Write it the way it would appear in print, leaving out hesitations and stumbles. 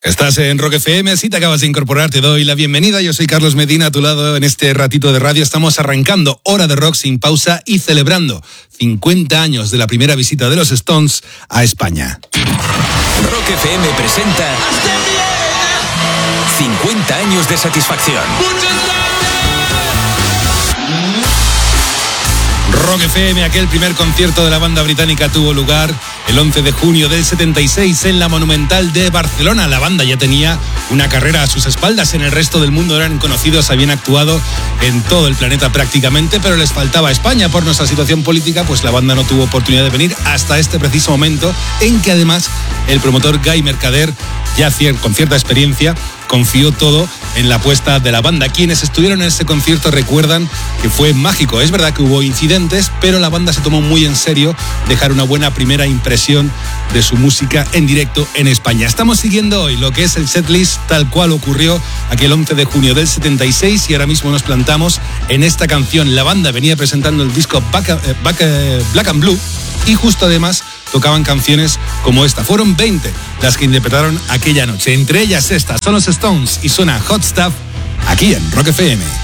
Estás en Rock FM, si te acabas de incorporar te doy la bienvenida. Yo soy Carlos Medina, a tu lado en este ratito de radio. Estamos arrancando Hora de Rock sin pausa y celebrando 50 años de la primera visita de los Stones a España. Rock FM presenta 50 años de satisfacción. Rock FM, aquel primer concierto de la banda británica tuvo lugar el 11 de junio del 76 en la Monumental de Barcelona. La banda ya tenía una carrera a sus espaldas, en el resto del mundo eran conocidos, habían actuado en todo el planeta prácticamente, pero les faltaba España. Por nuestra situación política, pues la banda no tuvo oportunidad de venir hasta este preciso momento, en que además el promotor Guy Mercader, ya con cierta experiencia, confió todo en la apuesta de la banda. Quienes estuvieron en ese concierto recuerdan que fue mágico. Es verdad que hubo incidentes, pero la banda se tomó muy en serio dejar una buena primera impresión de su música en directo en España. Estamos siguiendo hoy lo que es el setlist tal cual ocurrió aquel 11 de junio del 76 y ahora mismo nos plantamos en esta canción. La banda venía presentando el disco Black and Blue y justo además tocaban canciones como esta. Fueron 20 las que interpretaron aquella noche. Entre ellas estas son los Stones y suena Hot Stuff aquí en Rock FM.